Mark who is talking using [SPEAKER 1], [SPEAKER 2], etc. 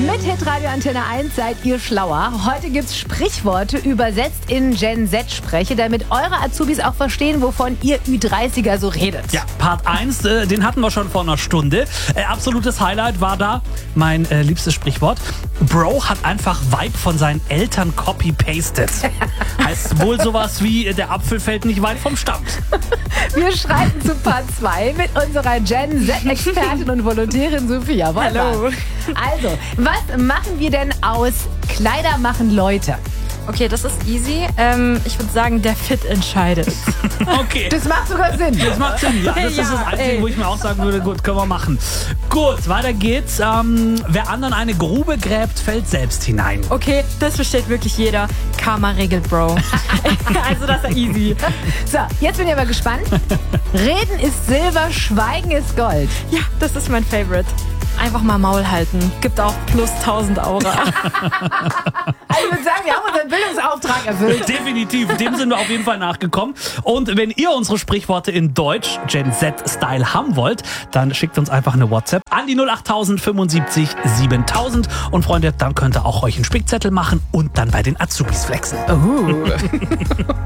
[SPEAKER 1] Mit Hitradio Antenne 1 seid ihr schlauer. Heute gibt's Sprichworte übersetzt in Gen Z-Spreche, damit eure Azubis auch verstehen, wovon ihr Ü30er so redet.
[SPEAKER 2] Ja, Part 1, den hatten wir schon vor einer Stunde. Absolutes Highlight war da mein liebstes Sprichwort. Bro hat einfach Vibe von seinen Eltern copy-pasted. Heißt wohl sowas wie, der Apfel fällt nicht weit vom Stamm.
[SPEAKER 1] Wir schreiten zu Part 2 mit unserer Gen Z-Expertin und Volontärin Sophia.
[SPEAKER 3] Hallo.
[SPEAKER 1] Also, was machen wir denn aus Kleider machen Leute?
[SPEAKER 3] Okay, das ist easy. Ich würde sagen, der Fit entscheidet.
[SPEAKER 2] Okay.
[SPEAKER 1] Das macht sogar Sinn.
[SPEAKER 2] Das macht Sinn, ja. Das ist das Einzige, wo ich mir auch sagen würde, gut, können wir machen. Gut, weiter geht's. Wer anderen eine Grube gräbt, fällt selbst hinein.
[SPEAKER 3] Okay, das versteht wirklich jeder. Karma regelt, Bro. Also das ist easy.
[SPEAKER 1] So, jetzt bin ich aber gespannt. Reden ist Silber, Schweigen ist Gold.
[SPEAKER 3] Ja, das ist mein Favorite. Einfach mal Maul halten. Gibt auch plus 1000 Aura.
[SPEAKER 1] Also ich würde sagen, wir haben unseren Bildungsauftrag erfüllt.
[SPEAKER 2] Definitiv, dem sind wir auf jeden Fall nachgekommen. Und wenn ihr unsere Sprichworte in Deutsch, Gen Z-Style haben wollt, dann schickt uns einfach eine WhatsApp an die 08000 75 7000. Und Freunde, dann könnt ihr auch euch einen Spickzettel machen und dann bei den Azubis flexen.